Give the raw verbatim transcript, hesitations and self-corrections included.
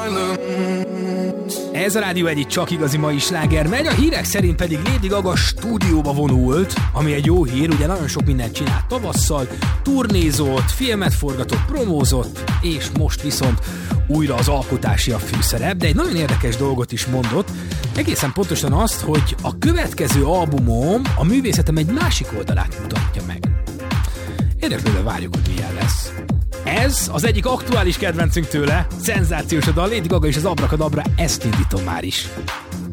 Ez a Rádió egy csak igazi mai sláger megy, a hírek szerint pedig Lady Gaga stúdióba vonult, ami egy jó hír, ugye nagyon sok mindent csinált tavasszal, turnézott, filmet forgatott, promózott, és most viszont újra az alkotási a főszerep, de egy nagyon érdekes dolgot is mondott, egészen pontosan azt, hogy a következő albumom a művészetem egy másik oldalát mutatja meg. Érdeklődve várjuk, hogy milyen lesz. Ez az egyik aktuális kedvencünk tőle, szenzációs a dal, Lady Gaga és az Abracadabra, ezt indítom már is.